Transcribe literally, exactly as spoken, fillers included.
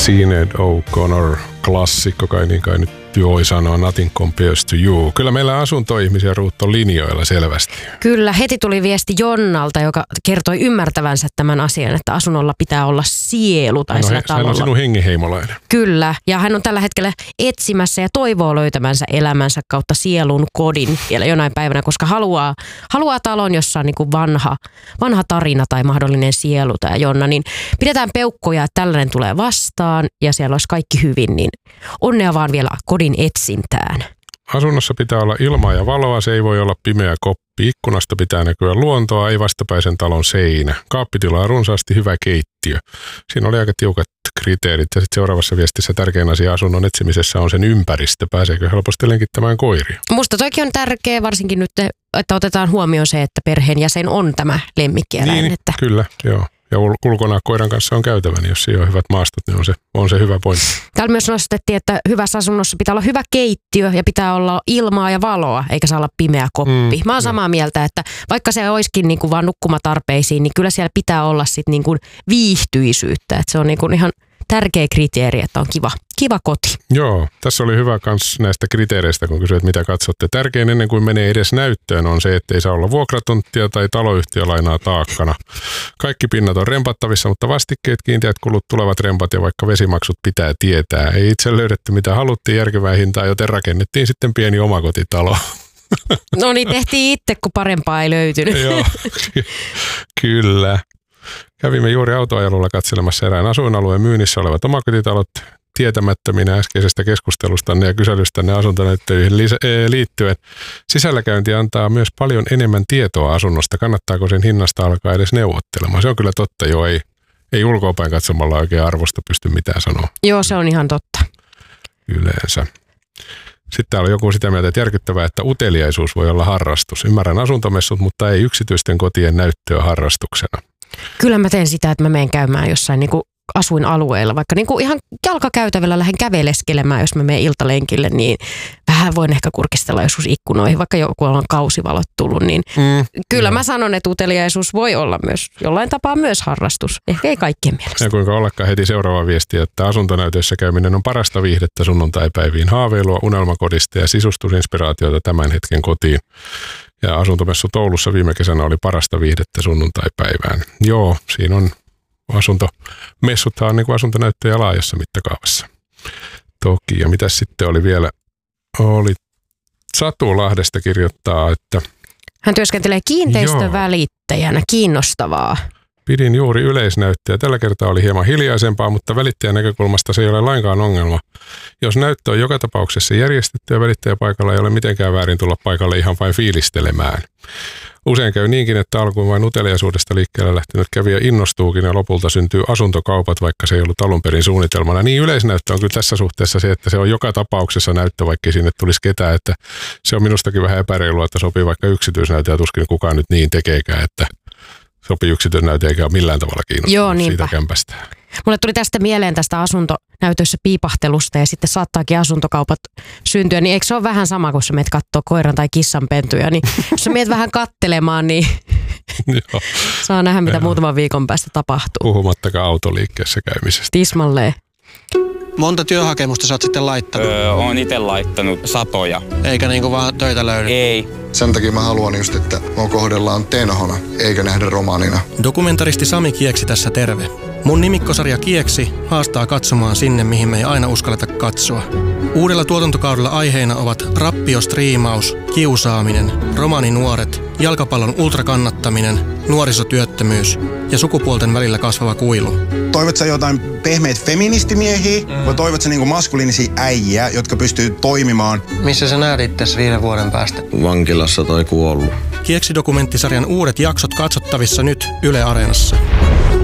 Sinead O'Connor, klassikko kai niin kai nyt voi sanoa, Nothing Compares to You. Kyllä meillä asuntoihmisiä ruutto linjoilla selvästi. Kyllä, heti tuli viesti Jonnalta, joka kertoi ymmärtävänsä tämän asian, että asunnolla pitää olla sielu tai no, sillä he, talolla. Hän on sinun hengenheimolainen. Kyllä, ja hän on tällä hetkellä etsimässä ja toivoo löytämänsä elämänsä kautta sielun kodin vielä jonain päivänä, koska haluaa, haluaa talon, jossa on niin kuin vanha, vanha tarina tai mahdollinen sielu tai Jonna, niin pidetään peukkoja, että tällainen tulee vastaan ja siellä olisi kaikki hyvin, niin onnea vaan vielä kodin etsintään. Asunnossa pitää olla ilmaa ja valoa, se ei voi olla pimeä koppi. Ikkunasta pitää näkyä luontoa, ei vastapäisen talon seinä. Kaappitilaa runsaasti, hyvä keittiö. Siinä oli aika tiukat kriteerit. Ja sitten seuraavassa viestissä tärkein asia asunnon etsimisessä on sen ympäristö. Pääseekö helposti lenkittämään koiria? Musta toikin on tärkeä, varsinkin nyt, että otetaan huomioon se, että perheenjäsen on tämä lemmikkieläin. Niin, että... kyllä, joo. Ja ulkona koiran kanssa on käytävä, niin jos siellä on hyvät maastot, niin on se, on se hyvä pointti. Täällä myös nostettiin, että hyvässä asunnossa pitää olla hyvä keittiö ja pitää olla ilmaa ja valoa, eikä saa olla pimeä koppi. Mm, Mä oon samaa mieltä, että vaikka se olisikin niinku vaan nukkumatarpeisiin, niin kyllä siellä pitää olla sit niinku viihtyisyyttä. Että se on niinku ihan tärkeä kriteeri, että on kiva, kiva koti. Joo, tässä oli hyvä kans näistä kriteereistä, kun kysyit, mitä katsotte. Tärkein ennen kuin menee edes näyttöön on se, että ei saa olla vuokratonttia tai taloyhtiölainaa taakkana. Kaikki pinnat on rempattavissa, mutta vastikkeet, kiinteät kulut, tulevat rempat ja vaikka vesimaksut pitää tietää. Ei itse löydetty mitä haluttiin järkevää hintaa, joten rakennettiin sitten pieni omakotitalo. No niin, tehtiin itse, kun parempaa ei löytynyt. Joo, kyllä. Kävimme juuri autoajelulla katselemassa erään asuinalueen myynnissä olevat omakotitalot tietämättöminä äskeisestä keskustelustanne ja kyselystänne asuntonäyttöihin liittyen. Sisälläkäynti antaa myös paljon enemmän tietoa asunnosta. Kannattaako sen hinnasta alkaa edes neuvottelemaan? Se on kyllä totta, jo ei, ei ulkoapäin katsomalla oikein arvosta pysty mitään sanoa. Joo, se on ihan totta. Yleensä. Sitten täällä on joku sitä mieltä, että järkyttävää, että uteliaisuus voi olla harrastus. Ymmärrän asuntomessut, mutta ei yksityisten kotien näyttöä harrastuksena. Kyllä mä teen sitä, että mä menen käymään jossain niin kuin asuinalueella, vaikka niin kuin ihan jalkakäytävällä lähden käveleskelemään, jos mä menen iltalenkille, niin vähän voin ehkä kurkistella joskus ikkunoihin, vaikka joku on kausivalot tullut, niin mm, kyllä joo. Mä sanon, että uteliaisuus voi olla myös jollain tapaa myös harrastus, ehkä ei kaikkien mielestä. Ja kuinka ollakaan heti seuraava viesti, että asuntonäytöissä käyminen on parasta viihdettä sunnuntaipäiviin, haaveilua unelmakodista ja sisustusinspiraatiota tämän hetken kotiin. Ja asuntomessut Oulussa viime kesänä oli parasta viihdettä sunnuntaipäivään. Joo, siinä on asuntomessuthan on niin kuin asuntonäyttöjä laajassa mittakaavassa. Toki, ja mitä sitten oli vielä? Oli Satu Lahdesta kirjoittaa, että... Hän työskentelee kiinteistövälittäjänä, kiinnostavaa. Pidin juuri yleisnäyttöä. Tällä kertaa oli hieman hiljaisempaa, mutta välittäjän näkökulmasta se ei ole lainkaan ongelma. Jos näyttö on joka tapauksessa järjestetty ja välittäjäpaikalla ei ole mitenkään väärin tulla paikalle ihan vain fiilistelemään. Usein käy niinkin, että alkuun vain uteliaisuudesta liikkeelle lähtenyt kävijä innostuukin ja lopulta syntyy asuntokaupat, vaikka se ei ollut alun perin suunnitelmana. Niin yleisnäyttö on kyllä tässä suhteessa se, että se on joka tapauksessa näyttö, vaikka sinne tulisi ketään. Että se on minustakin vähän epäreilua, että sopii vaikka yksityisnäyttö ja tuskin kukaan nyt niin tekeekään, että sopii yksityisnäyttö eikä ole millään tavalla kiinnostunut siitä kämpästä. Mulle tuli tästä mieleen tästä asuntonäytössä piipahtelusta ja sitten saattaakin asuntokaupat syntyä, niin eikö se ole vähän sama, kun sä meet kattoo koiran tai kissan pentuja, niin jos sä meet vähän kattelemaan, niin saa nähdä, mitä muutaman viikon päästä tapahtuu. Puhumattakaan autoliikkeessä käymisestä. Tismalleen. Monta työhakemusta sä oot sitten laittanut? Öö, oon itse laittanut satoja. Eikä niinku vaan töitä löydy? Ei. Sen takia mä haluan just, että mua kohdellaan tenhona, eikä nähdä romaanina. Dokumentaristi Sami Kieksi tässä terve. Mun nimikkosarja Kieksi haastaa katsomaan sinne, mihin me ei aina uskalleta katsoa. Uudella tuotantokaudella aiheina ovat rappiostriimaus, kiusaaminen, romaaninuoret, jalkapallon ultrakannattaminen, nuorisotyöttömyys ja sukupuolten välillä kasvava kuilu. Toivot sä jotain pehmeitä feministimiehiä mm. vai toivot sä niinku maskuliinisia äijiä, jotka pystyy toimimaan? Missä sä näet itses viiden vuoden päästä? Vankilassa tai kuollut. Kieksi-dokumenttisarjan uudet jaksot katsottavissa nyt Yle Areenassa.